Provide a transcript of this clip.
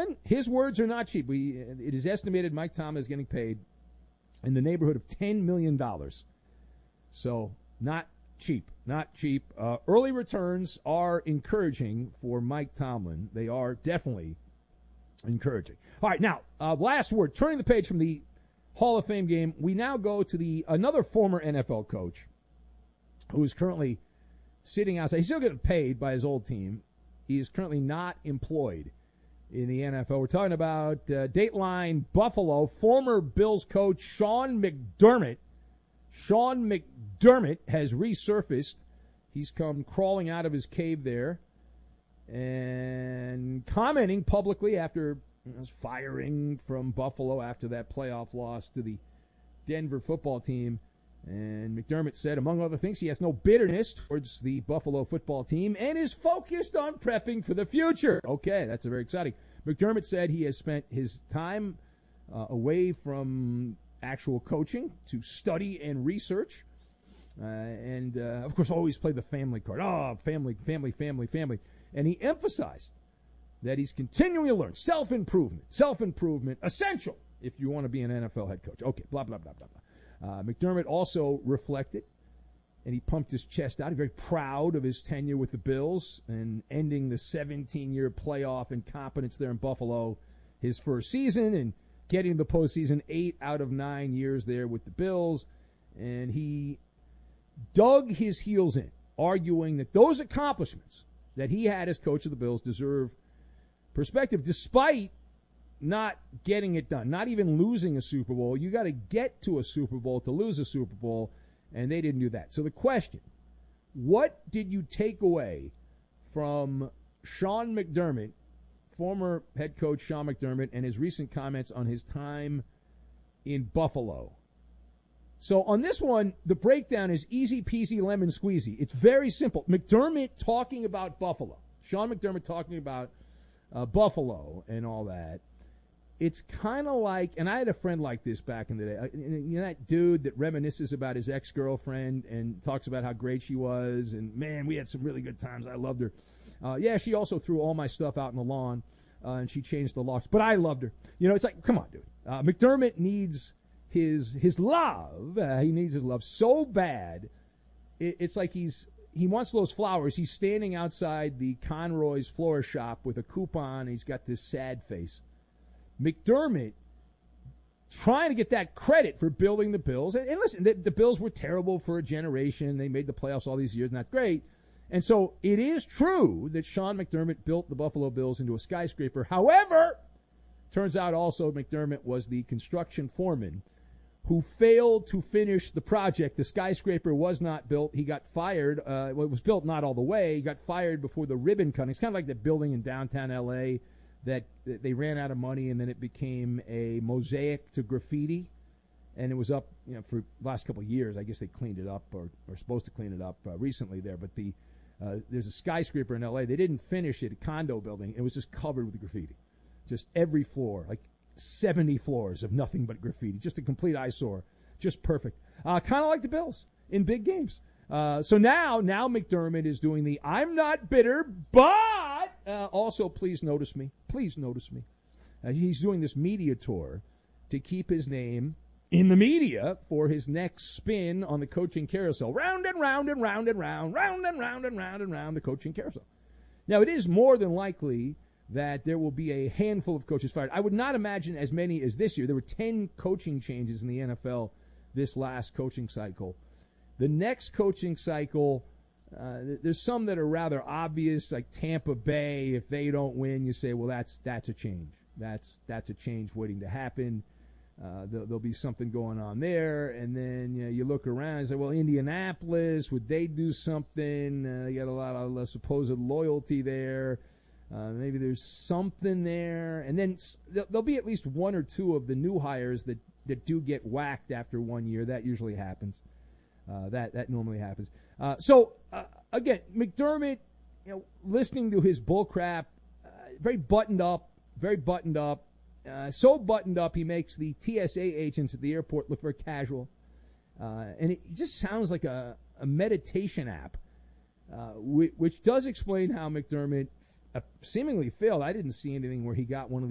again, his words are not cheap. It is estimated Mike Tomlin is getting paid in the neighborhood of $10 million. So not cheap, not cheap. Early returns are encouraging for Mike Tomlin. They are definitely encouraging. All right, now, last word. Turning the page from the Hall of Fame game, we now go to another former NFL coach who is currently sitting outside. He's still getting paid by his old team. He is currently not employed in the NFL. We're talking about Dateline Buffalo, former Bills coach Sean McDermott. Sean McDermott has resurfaced. He's come crawling out of his cave there and commenting publicly after firing from Buffalo after that playoff loss to the Denver football team. And McDermott said, among other things, he has no bitterness towards the Buffalo football team and is focused on prepping for the future. Okay, that's very exciting. McDermott said he has spent his time away from actual coaching to study and research. And of course, always play the family card. Oh, family. And he emphasized that he's continuing to learn. Self-improvement, essential if you want to be an NFL head coach. Okay, blah, blah, blah, blah, blah. McDermott also reflected, and he pumped his chest out. He's very proud of his tenure with the Bills and ending the 17-year playoff incompetence there in Buffalo his first season and getting the postseason 8 out of 9 years there with the Bills. And he dug his heels in, arguing that those accomplishments that he had as coach of the Bills deserve perspective, despite not getting it done, not even losing a Super Bowl. You got to get to a Super Bowl to lose a Super Bowl, and they didn't do that. So the question, what did you take away from Sean McDermott, former head coach Sean McDermott, and his recent comments on his time in Buffalo? So on this one, the breakdown is easy peasy lemon squeezy. It's very simple. McDermott talking about Buffalo. Sean McDermott talking about Buffalo and all that. It's kind of like, and I had a friend like this back in the day. You know that dude that reminisces about his ex-girlfriend and talks about how great she was, and man, we had some really good times. I loved her. Yeah, she also threw all my stuff out in the lawn, and she changed the locks, but I loved her. You know, it's like, come on, dude. McDermott needs his love. He needs his love so bad. It's like he wants those flowers. He's standing outside the Conroy's Florist Shop with a coupon, and he's got this sad face. McDermott trying to get that credit for building the Bills. And listen, the Bills were terrible for a generation. They made the playoffs all these years, and that's great. And so it is true that Sean McDermott built the Buffalo Bills into a skyscraper. However, turns out also McDermott was the construction foreman who failed to finish the project. The skyscraper was not built. He got fired. It was built not all the way. He got fired before the ribbon cutting. It's kind of like the building in downtown L.A., that they ran out of money, and then it became a mosaic to graffiti, and it was up, for the last couple of years. I guess they cleaned it up, or supposed to clean it up recently there. But there's a skyscraper in L.A. They didn't finish it, a condo building. It was just covered with graffiti, just every floor, like 70 floors of nothing but graffiti, just a complete eyesore, just perfect. Kind of like the Bills in big games. So now McDermott is doing the I'm not bitter, but also please notice me. Please notice me. He's doing this media tour to keep his name in the media for his next spin on the coaching carousel. Round and round and round and round, round and round and round and round the coaching carousel. Now, it is more than likely that there will be a handful of coaches fired. I would not imagine as many as this year. There were 10 coaching changes in the NFL this last coaching cycle. The next coaching cycle, there's some that are rather obvious, like Tampa Bay. If they don't win, you say, well, that's a change. That's a change waiting to happen. There'll be something going on there. And then you look around and say, well, Indianapolis, would they do something? You got a lot of supposed loyalty there. Maybe there's something there. And then there'll be at least one or two of the new hires that do get whacked after 1 year. That usually happens. That normally happens. So again, McDermott, listening to his bull crap, very buttoned up. So buttoned up, he makes the TSA agents at the airport look very casual. And it just sounds like a meditation app, which does explain how McDermott seemingly failed. I didn't see anything where he got one of